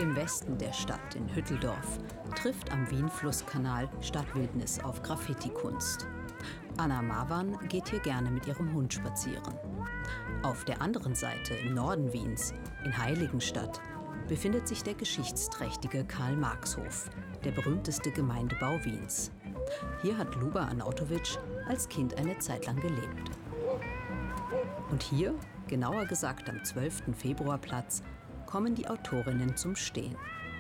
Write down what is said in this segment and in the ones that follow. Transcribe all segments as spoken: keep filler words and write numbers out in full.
Im Westen der Stadt, in Hütteldorf, trifft am Wien-Flusskanal Stadtwildnis auf Graffiti-Kunst. Anna Marwan geht hier gerne mit ihrem Hund spazieren. Auf der anderen Seite, im Norden Wiens, in Heiligenstadt, befindet sich der geschichtsträchtige Karl-Marx-Hof, der berühmteste Gemeindebau Wiens. Hier hat Luba Arnautovic als Kind eine Zeit lang gelebt. Und hier, genauer gesagt am zwölften Februarplatz, kommen die Autorinnen zum Stehen.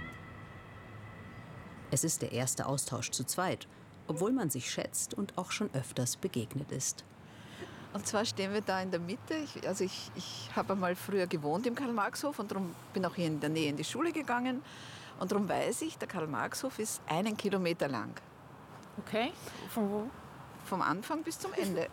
Es ist der erste Austausch zu zweit, obwohl man sich schätzt und auch schon öfters begegnet ist. Und zwar stehen wir da in der Mitte. Ich, also ich, ich habe einmal früher gewohnt im Karl-Marx-Hof und darum bin auch hier in der Nähe in die Schule gegangen. Und darum weiß ich, der Karl-Marx-Hof ist einen Kilometer lang. Okay, von wo? Vom Anfang bis zum Ende.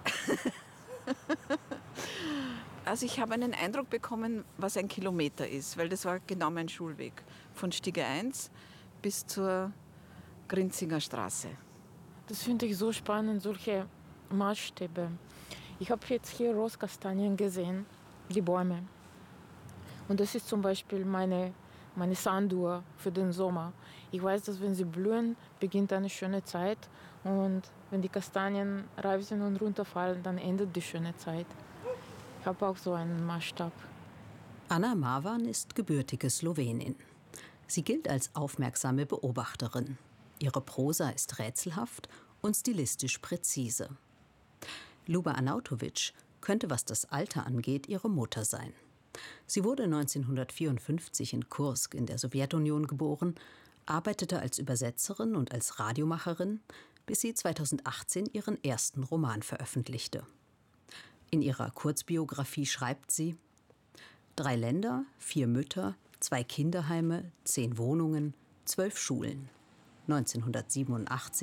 Also ich habe einen Eindruck bekommen, was ein Kilometer ist, weil das war genau mein Schulweg. Von Stiege eins bis zur Grinzinger Straße. Das finde ich so spannend, solche Maßstäbe. Ich habe jetzt hier Rosskastanien gesehen, die Bäume. Und das ist zum Beispiel meine, meine Sanduhr für den Sommer. Ich weiß, dass wenn sie blühen, beginnt eine schöne Zeit. Und wenn die Kastanien reif sind und runterfallen, dann endet die schöne Zeit. Ich habe auch so einen Maßstab. Anna Marwan ist gebürtige Slowenin. Sie gilt als aufmerksame Beobachterin. Ihre Prosa ist rätselhaft und stilistisch präzise. Luba Arnautovic könnte, was das Alter angeht, ihre Mutter sein. Sie wurde neunzehnhundertvierundfünfzig in Kursk in der Sowjetunion geboren, arbeitete als Übersetzerin und als Radiomacherin, bis sie zweitausendachtzehn ihren ersten Roman veröffentlichte. In ihrer Kurzbiografie schreibt sie: Drei Länder, vier Mütter, zwei Kinderheime, zehn Wohnungen, zwölf Schulen. neunzehnhundertsiebenundachtzig